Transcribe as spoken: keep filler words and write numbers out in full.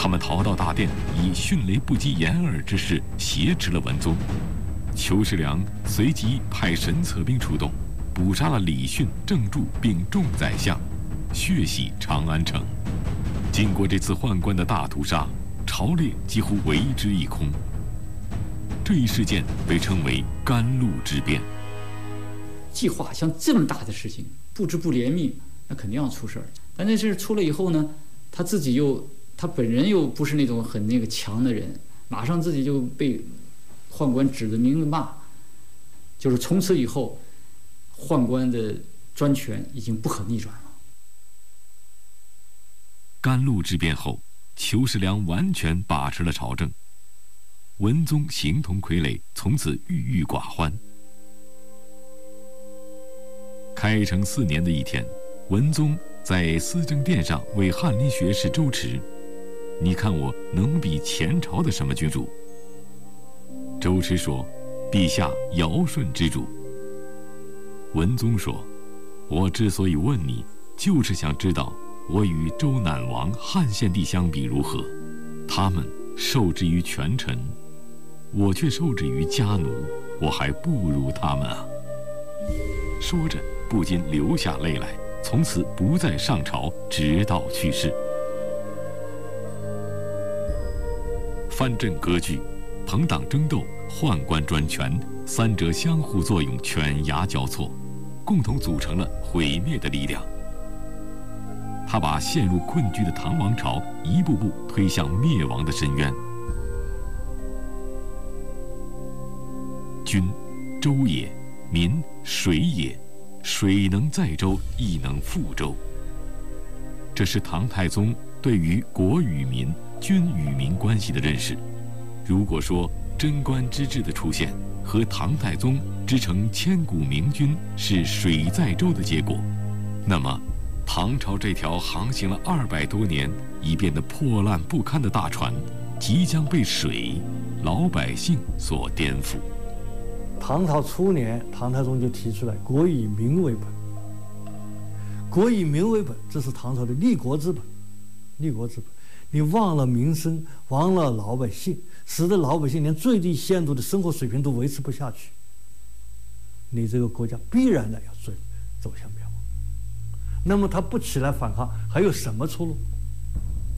他们逃到大殿，以迅雷不及掩耳之势挟持了文宗。邱世良随即派神策兵出动，捕杀了李训、郑注并众宰相，血洗长安城。经过这次宦官的大屠杀，朝列几乎为之一空。这一事件被称为甘露之变。 计划像这么大的事情，布置不严密，那肯定要出事儿。但这事出了以后呢，他自己又他本人又不是那种很那个强的人，马上自己就被宦官指着名字骂，就是从此以后，宦官的专权已经不可逆转了。 甘露之变后，邱世良完全把持了朝政，文宗形同傀儡，从此郁郁寡欢。开成四年的一天，文宗在思政殿上为翰林学士周持：“你看我能比前朝的什么君主？”周持说：“陛下尧舜之主。”文宗说：“我之所以问你，就是想知道我与周赧王、汉献帝相比如何？他们受制于权臣，我却受制于家奴，我还不如他们啊！”说着，不禁流下泪来，从此不再上朝，直到去世。藩镇割据、朋党争斗、宦官专权，三者相互作用，犬牙交错，共同组成了毁灭的力量。他把陷入困局的唐王朝一步步推向灭亡的深渊。君，周也；民，水也。水能载舟，亦能覆舟。这是唐太宗对于国与民、君与民关系的认识。如果说贞观之治的出现和唐太宗织成千古明君是水载舟的结果，那么唐朝这条航行了二百多年已变得破烂不堪的大船，即将被水、老百姓所颠覆。 唐朝初年，唐太宗就提出来“国以民为本”。国以民为本，这是唐朝的立国之本。立国之本，你忘了民生，忘了老百姓，使得老百姓连最低限度的生活水平都维持不下去，你这个国家必然的要走走向灭亡。那么他不起来反抗，还有什么出路？